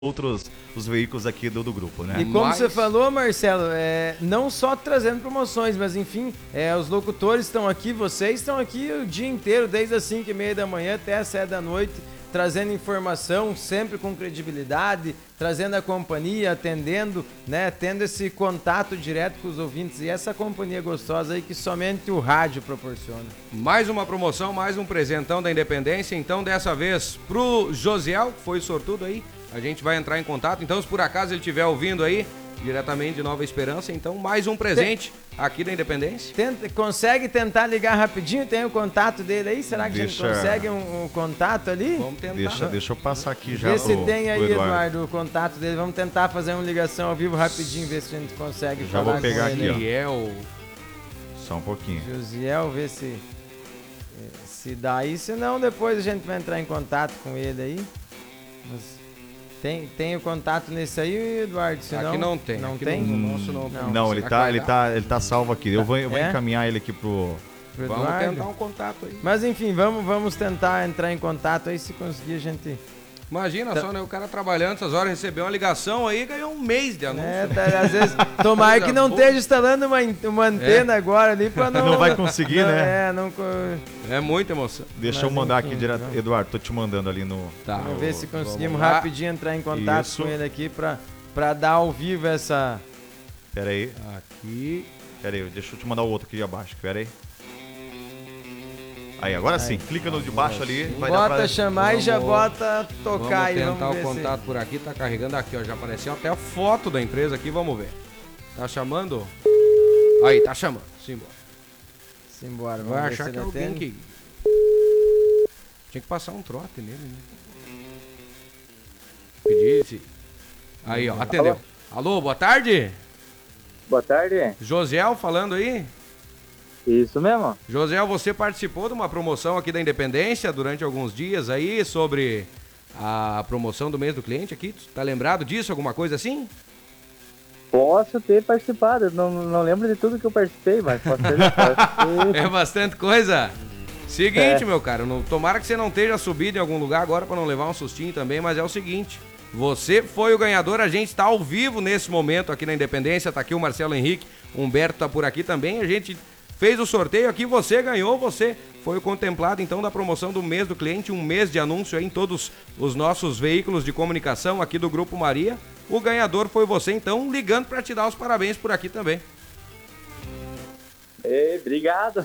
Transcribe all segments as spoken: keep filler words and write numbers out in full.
outros os veículos aqui do, do grupo, né? E como Mas... você falou, Marcelo, é, não só trazendo promoções, mas enfim, é, os locutores estão aqui, vocês estão aqui o dia inteiro, desde as cinco e meia da manhã até as sete da noite, trazendo informação, sempre com credibilidade, trazendo a companhia, atendendo, né, tendo esse contato direto com os ouvintes e essa companhia gostosa aí que somente o rádio proporciona. Mais uma promoção, mais um presentão da Independência, então dessa vez pro Josiel, que foi sortudo aí, a gente vai entrar em contato, então se por acaso ele estiver ouvindo aí, diretamente de Nova Esperança, então mais um presente aqui da Independência. Tenta, consegue tentar ligar rapidinho? Tem o contato dele aí? Será que Deixa... a gente consegue um, um contato ali? Vamos tentar. Deixa, deixa eu passar aqui já. Vê se pro, tem aí, pro Eduardo. Eduardo, o contato dele. Vamos tentar fazer uma ligação ao vivo rapidinho, ver se a gente consegue Já falar vou pegar com aqui, ele. ó. Josiel. Só um pouquinho. Josiel, ver se, se dá aí. Se não, depois a gente vai entrar em contato com ele aí. Mas tem, tem o contato nesse aí, Eduardo? Se Aqui não tem. Não aqui tem? No nosso não. Não. Não, ele Será tá, que vai ele, dar? tá, ele tá salvo aqui. Eu vou, eu vou É? encaminhar ele aqui pro... Pro Vamos Eduardo? tentar um contato aí. Mas enfim, vamos, vamos tentar entrar em contato aí, se conseguir a gente... Imagina Tá. só, né? O cara trabalhando essas horas, recebeu uma ligação aí e ganhou um mês de anúncio. É, tá, às vezes, tomara Coisa que não boa. esteja instalando uma, in- uma antena agora ali pra não... Não vai conseguir, não, né? É, não... co- É muita emoção. Deixa Mas, eu mandar enfim, aqui direto. vamos. Eduardo, tô te mandando ali no... Tá. Vamos ver se conseguimos Vamos lá. rapidinho entrar em contato Isso. com ele aqui pra, pra dar ao vivo essa... Pera aí, Aqui. pera aí. Deixa eu te mandar o outro aqui de abaixo. Pera aí. Aí, agora sim. Clica no de baixo ali. Vai dar Bota pra... chamar e já Vamos- bota tocar aí, Vamos tentar vamos o ver se... contato por aqui, tá carregando aqui, ó. Já apareceu até a foto da empresa aqui, vamos ver. Tá chamando? Aí, tá chamando. Simbora. Simbora, vamos Vai ver achar se que é ele alguém atende. que. Tinha que passar um trote nele, né? Pedir se. Aí, ó, atendeu. Alô, boa tarde? Boa tarde. Josiel falando aí? Isso mesmo? Josiel, você participou de uma promoção aqui da Independência durante alguns dias aí sobre a promoção do mês do cliente aqui. Tu tá lembrado disso? Alguma coisa assim? Posso ter participado. Não, não lembro de tudo que eu participei, mas posso ter participado. É bastante coisa. Seguinte, É. meu cara, não, tomara que você não esteja subido em algum lugar agora pra não levar um sustinho também, mas é o seguinte, você foi o ganhador, a gente está ao vivo nesse momento aqui na Independência, tá aqui o Marcelo Henrique, o Humberto tá por aqui também, a gente fez o sorteio aqui, você ganhou, você foi o contemplado então da promoção do mês do cliente, um mês de anúncio aí em todos os nossos veículos de comunicação aqui do Grupo Maria. O ganhador foi você, então, ligando pra te dar os parabéns por aqui também. Ei, obrigado.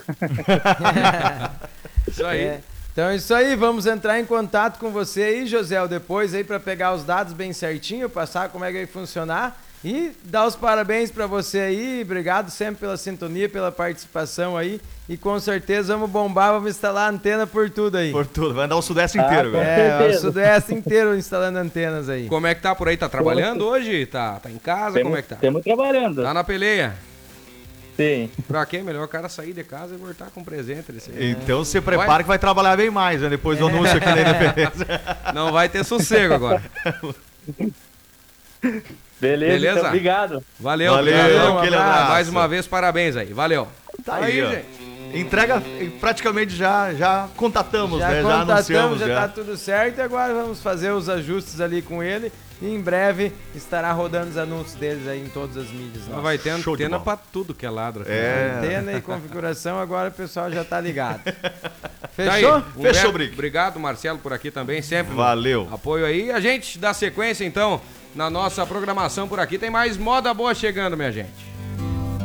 Isso aí. É. Então é isso aí, vamos entrar em contato com você aí, José, depois aí para pegar os dados bem certinho, passar como é que vai funcionar e dar os parabéns para você aí. Obrigado sempre pela sintonia, pela participação aí e com certeza vamos bombar, vamos instalar antena por tudo aí. Por tudo. Vai andar o Sudeste inteiro com agora. É, o certeza. Sudeste inteiro instalando antenas aí. Como é que tá por aí? Tá trabalhando hoje? Tá, tá em casa? Como é que tá? Estamos trabalhando. Tá na peleia? Sim. Pra quê? Melhor o cara sair de casa e voltar com presente desse aí. Então você prepara Vai. que vai trabalhar bem mais, né? Depois do anúncio aqui da Independência. Não vai ter sossego agora. Beleza, Beleza? então, obrigado. Valeu, Valeu, obrigado. aquele Um abraço. Mais uma vez, parabéns aí. Valeu. Tá aí, ó. gente. Entrega, praticamente já, já contatamos, Já né? Já contatamos, anunciamos. já, Já. tá tudo certo e agora vamos fazer os ajustes ali com ele e em breve estará rodando os anúncios deles aí em todas as mídias. Mas nossas. vai ter Show de antena bola. pra tudo que é ladra. É. Antena e configuração, agora o pessoal já tá ligado. Tá aí. Fechou? Humberto, Fechou, Brick. Obrigado, Marcelo, por aqui também, sempre. no Valeu. Apoio aí. A gente dá sequência, então, na nossa programação por aqui. Tem mais moda boa chegando, minha gente.